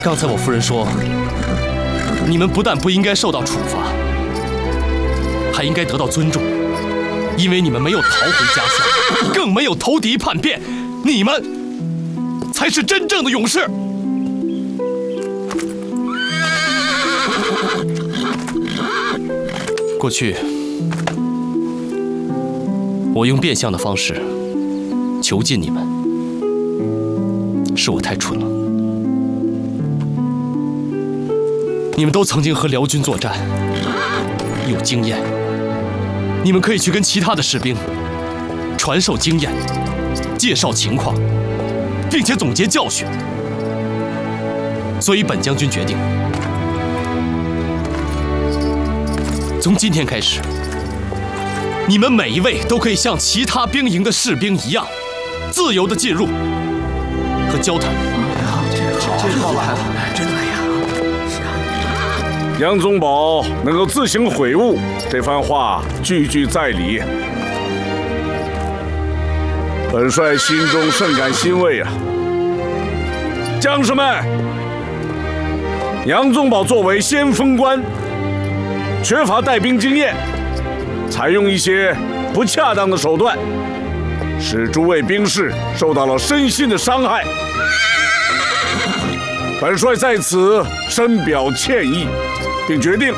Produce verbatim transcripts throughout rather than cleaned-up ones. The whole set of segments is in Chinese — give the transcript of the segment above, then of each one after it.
刚才我夫人说，你们不但不应该受到处罚，还应该得到尊重，因为你们没有逃回家乡，更没有投敌叛变，你们才是真正的勇士。过去，我用变相的方式囚禁你们，是我太蠢了。 你们都曾经和辽军作战，有经验。你们可以去跟其他的士兵传授经验，介绍情况，并且总结教训。所以本将军决定，从今天开始，你们每一位都可以像其他兵营的士兵一样，自由地进入和交谈。 这好，这好玩，真的呀。 杨宗保能够自行悔悟，这番话句句在理。本帅心中甚感欣慰啊！将士们，杨宗保作为先锋官，缺乏带兵经验，采用一些不恰当的手段，使诸位兵士受到了身心的伤害。本帅在此深表歉意。 并决定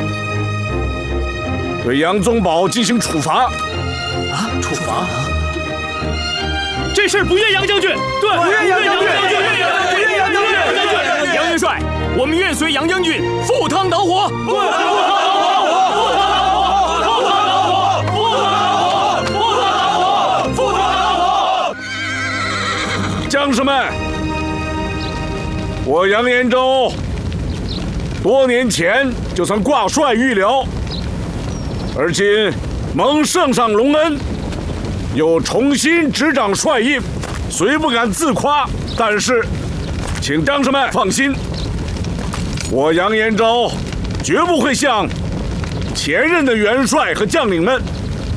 对杨宗保进行处罚。 啊，处罚？ 这事儿不怨杨将军，对， 不怨杨将军， 不怨杨将军，不怨杨将军。杨元帅，我们愿随杨将军赴汤蹈火。赴汤蹈火！赴汤蹈火！赴汤蹈火！赴汤蹈火！赴汤蹈火！ 将士们，我杨延昭。 多年前就曾挂帅御辽，而今蒙圣上隆恩，又重新执掌帅印，虽不敢自夸，但是，请将士们放心，我杨延昭绝不会像前任的元帅和将领们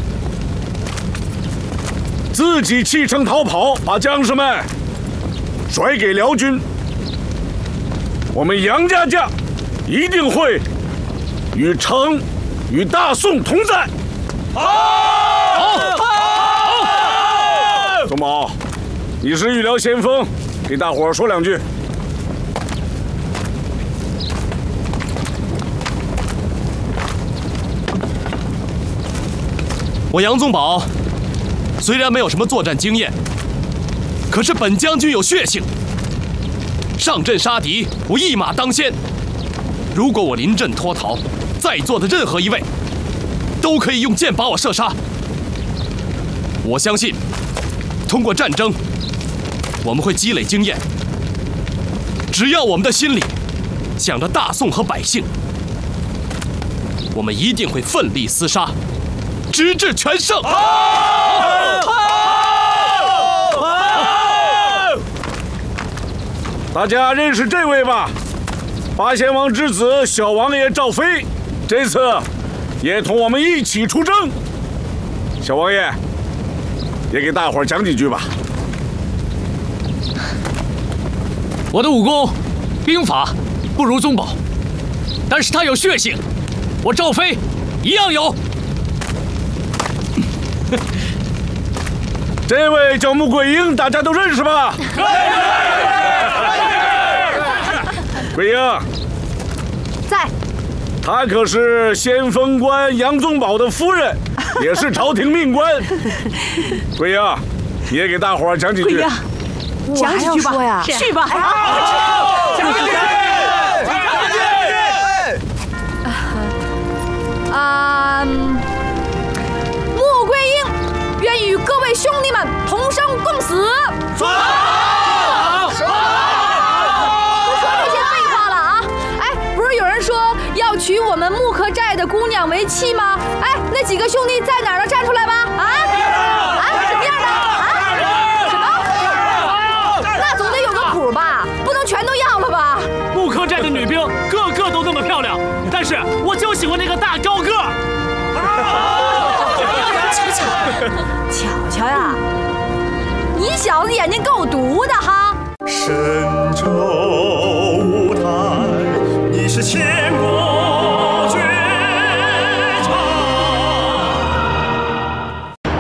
自己弃城逃跑，把将士们甩给辽军。我们杨家将。 一定会与城、与大宋同在。好，好，好。宗保，你是御辽先锋，给大伙儿说两句。 我杨宗保虽然没有什么作战经验，可是本将军有血性，上阵杀敌，我一马当先。 如果我临阵脱逃，在座的任何一位都可以用箭把我射杀。我相信，通过战争，我们会积累经验。只要我们的心里想着大宋和百姓，我们一定会奋力厮杀，直至全胜。好！ 好！大家认识这位吧？ 八贤王之子小王爷赵飞，这次也同我们一起出征。小王爷，也给大伙儿讲几句吧。 我的武功、兵法不如宗保，但是他有血性，我赵飞一样有。 这位叫穆桂英，大家都认识吧？桂英， 在。 她可是先锋官杨宗保的夫人，也是朝廷命官。桂英，你也给大伙儿讲几句。 桂英，讲几句吧。呀去吧。 讲几句。 啊，穆桂英愿与各位兄弟们同生共死。 说。 要娶我们木柯寨的姑娘为妻吗？哎，那几个兄弟在哪儿呢？站出来吧！啊啊，什么样的？啊？什么？那总得有个谱吧，不能全都要了吧？ 木柯寨的女兵个个都那么漂亮，但是我就喜欢那个大高个。 瞧瞧，瞧瞧呀，你小子眼睛够毒的哈！ 神州。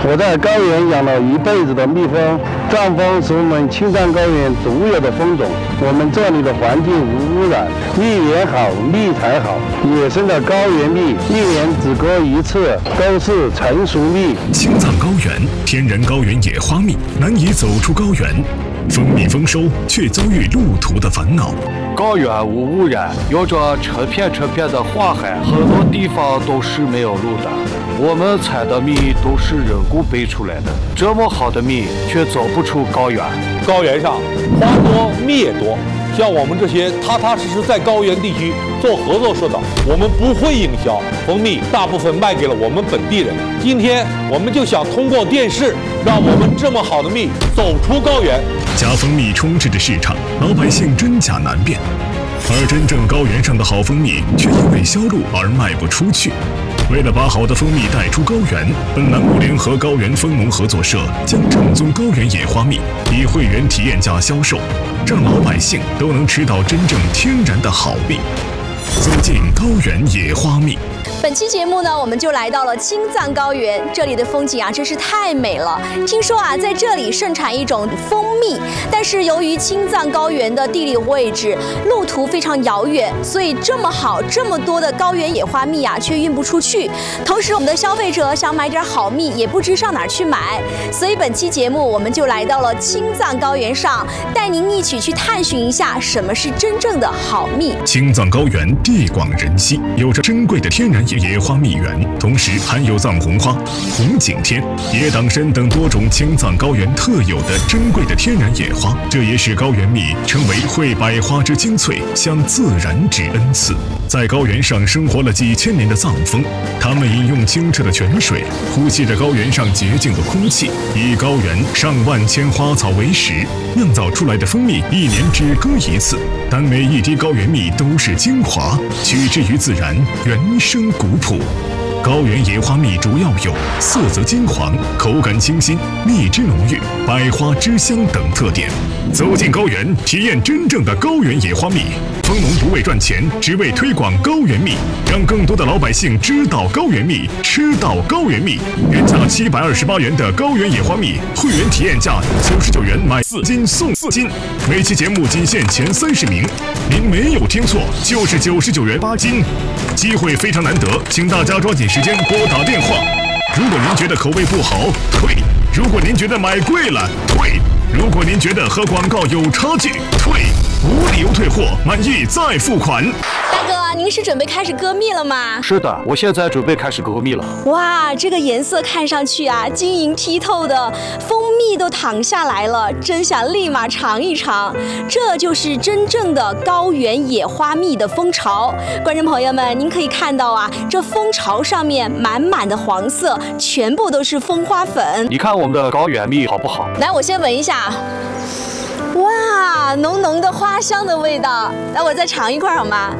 我在高原养了一辈子的蜜蜂，藏蜂是我们青藏高原独有的蜂种。我们这里的环境无污染，蜜源好，蜜才好。野生的高原蜜一年只割一次，都是成熟蜜。 青藏高原天然高原野花蜜难以走出高原，蜂蜜丰收却遭遇路途的烦恼。 高原无污染，有着成片成片的花海，很多地方都是没有路的。我们采的蜜都是人工培出来的，这么好的蜜却走不出高原。 高原上花多蜜也多，像我们这些踏踏实实在高原地区做合作社的，我们不会营销，蜂蜜大部分卖给了我们本地人。今天我们就想通过电视，让我们这么好的蜜走出高原。 假蜂蜜充斥着市场，老百姓真假难辨，而真正高原上的好蜂蜜却因为销路而卖不出去。为了把好的蜂蜜带出高原，本栏目联合高原蜂农合作社将正宗高原野花蜜以会员体验价销售，让老百姓都能吃到真正天然的好蜜。走进高原野花蜜。 本期节目呢，我们就来到了青藏高原，这里的风景啊真是太美了。听说啊，在这里盛产一种蜂蜜，但是由于青藏高原的地理位置、路途非常遥远，所以这么好、这么多的高原野花蜜啊，却运不出去。同时，我们的消费者想买点好蜜，也不知上哪儿去买。所以本期节目，我们就来到了青藏高原上，带您一起去探寻一下什么是真正的好蜜。 青藏高原地广人稀，有着珍贵的天然野花蜜源，同时含有藏红花、红景天、野党参等多种青藏高原特有的珍贵的天然野花，这也使高原蜜成为会百花之精粹，向自然之恩赐。在高原上生活了几千年的藏蜂，它们饮用清澈的泉水，呼吸着高原上洁净的空气，以高原上万千花草为食，酿造出来的蜂蜜一年只割一次，但每一滴高原蜜都是精华，取之于自然，原生古朴。高原野花蜜主要有色泽金黄、口感清新、蜜汁浓郁、百花之香等特点。走进高原，体验真正的高原野花蜜。蜂农不为赚钱，只为推广高原蜜，让更多的老百姓知道高原蜜，吃到高原蜜。原价七百二十八元的高原野花蜜，会员体验价九十九元买四斤送四斤。每期节目仅限前三十名，您没有听错，就是九十九元八斤。机会非常难得，请大家抓紧时间拨打电话。如果您觉得口味不好，退；如果您觉得买贵了，退；如果您觉得和广告有差距，退。无理由退货，满意再付款。 大哥，您是准备开始割蜜了吗？ 是的，我现在准备开始割蜜了。 哇，这个颜色看上去啊，晶莹剔透的，蜂蜜都淌下来了，真想立马尝一尝。这就是真正的高原野花蜜的蜂巢。观众朋友们，您可以看到啊，这蜂巢上面满满的黄色，全部都是蜂花粉。 你看我们的高原蜜好不好？ 来，我先闻一下。哇，浓浓的花香的味道，来我再尝一块好吗？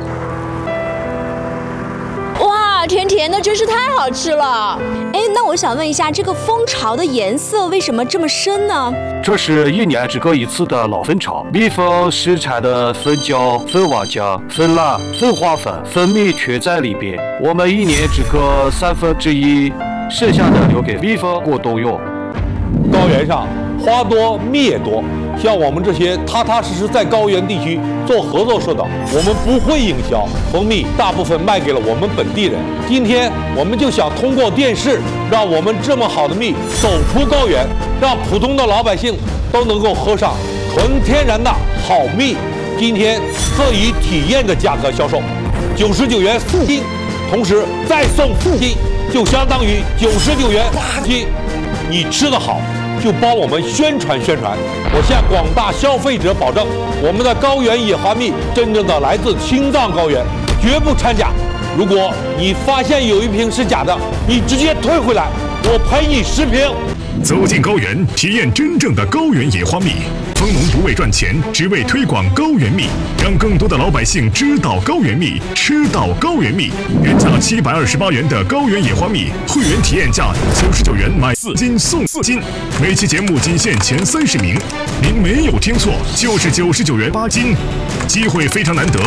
哇，甜甜的，真是太好吃了。哎，那我想问一下，这个蜂巢的颜色为什么这么深呢？ 这是一年只割一次的老蜂巢，蜜蜂生产的蜂胶、蜂王浆、蜂蜡、蜂花粉、蜂蜜全在里边。我们一年只割三分之一，剩下的留给蜜蜂过冬用。 高原上花多蜜也多，像我们这些踏踏实实在高原地区做合作社的，我们不会营销，蜂蜜大部分卖给了我们本地人。今天我们就想通过电视，让我们这么好的蜜走出高原，让普通的老百姓都能够喝上纯天然的好蜜。今天特以体验的价格销售，九十九元四斤，同时再送四斤，就相当于九十九元八斤。你吃得好，就帮我们宣传宣传。我向广大消费者保证，我们的高原野花蜜真正的来自青藏高原，绝不掺假。如果你发现有一瓶是假的，你直接退回来，我赔你十瓶。 走进高原，体验真正的高原野花蜜。蜂农不为赚钱，只为推广高原蜜，让更多的老百姓知道高原蜜，吃到高原蜜。原价七百二十八元的高原野花蜜，会员体验价九十九元买四斤送四斤。每期节目仅限前三十名，您没有听错，就是九十九元八斤。机会非常难得，